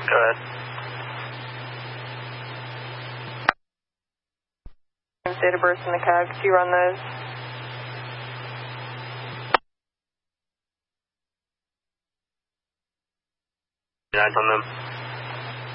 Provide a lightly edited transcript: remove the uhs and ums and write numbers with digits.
Go ahead. Date of birth in the CAG, could you run those? Nice on them.